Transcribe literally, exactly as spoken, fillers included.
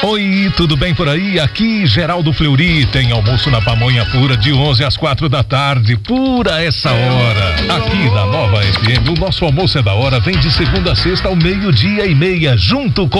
Oi, tudo bem por aí? Aqui Geraldo Fleury, tem almoço na Pamonha Pura de onze às quatro da tarde, pura essa hora. Aqui na Nova F M, o nosso almoço é da hora, vem de segunda a sexta ao meio-dia e meia, junto com